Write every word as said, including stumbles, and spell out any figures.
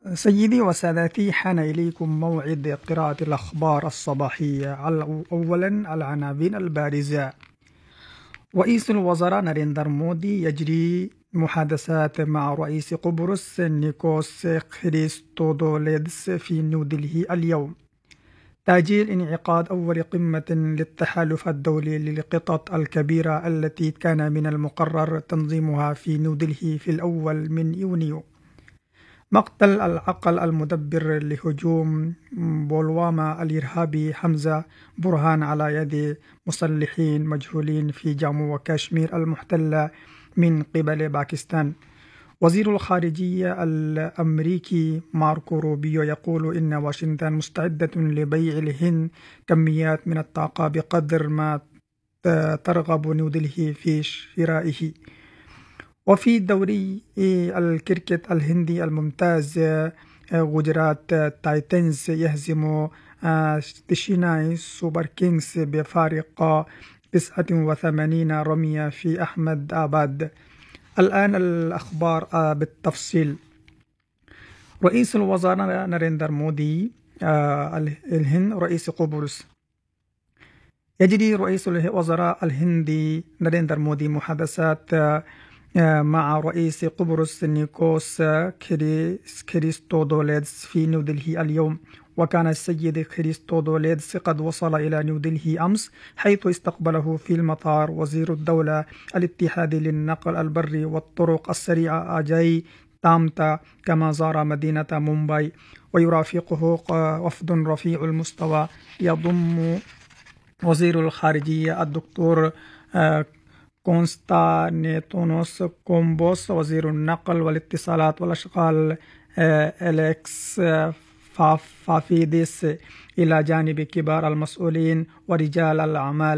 سيدي وسادتي، حان إليكم موعد قراءة الأخبار الصباحية. أولا العناوين البارزة: رئيس الوزراء ناريندر مودي يجري محادثات مع رئيس قبرص نيكوس خريستودوليدس في نيودلهي اليوم. تأجيل انعقاد أول قمة للتحالف الدولي للقطط الكبيرة التي كان من المقرر تنظيمها في نيودلهي في الأول من يونيو. مقتل العقل المدبر لهجوم بولواما الإرهابي حمزة برهان على يد مسلحين مجهولين في جامو وكاشمير المحتلة من قبل باكستان. وزير الخارجية الأمريكي ماركو روبيو يقول إن واشنطن مستعدة لبيع الهند كميات من الطاقة بقدر ما ترغب نيودلهي في شرائه. وفي دوري الكريكت الهندي الممتاز، غجرات تايتنز يهزم تشيناي سوبر كينجز بفارق تسعة وثمانين رمية في أحمد آباد. الآن الأخبار بالتفصيل. رئيس الوزراء ناريندر مودي الهند رئيس قبرص. يجري رئيس الوزراء الهندي ناريندر مودي محادثات مع رئيس قبرص نيكوس خريستودوليدس في نيودلهي اليوم. وكان السيد خريستودوليدس قد وصل إلى نيودلهي أمس، حيث استقبله في المطار وزير الدولة الاتحادي للنقل البري والطرق السريعة أجاي تامتا، كما زار مدينة مومباي. ويرافقه وفد رفيع المستوى يضم وزير الخارجية الدكتور كونستانتينوس كومبوس، وزير النقل والاتصالات والأشغال أليكس فافيديس، إلى جانب كبار المسؤولين ورجال الأعمال